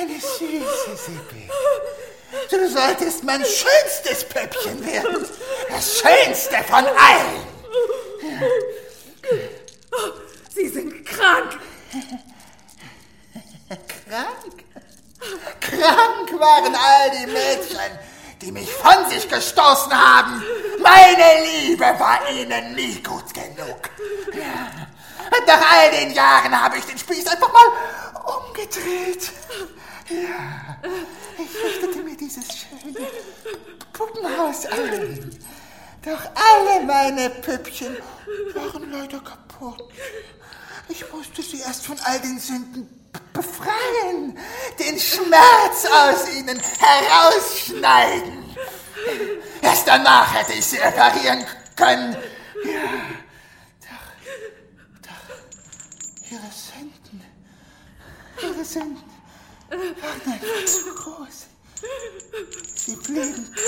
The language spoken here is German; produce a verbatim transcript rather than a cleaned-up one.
Meine süße Sibylle, du solltest mein schönstes Püppchen werden. Das schönste von allen. Oh, Sie sind krank. Krank? Krank waren all die Mädchen, die mich von sich gestoßen haben. Meine Liebe war ihnen nie gut genug. Ja. Und nach all den Jahren habe ich den Spieß einfach mal umgedreht. Ja, ich richtete mir dieses schöne Puppenhaus ein. Doch alle meine Püppchen waren leider kaputt. Ich musste sie erst von all den Sünden befreien, den Schmerz aus ihnen herausschneiden. Erst danach hätte ich sie reparieren können. Ja, doch, doch, ihre Sünden, ihre Sünden waren einfach zu groß. Sie blieben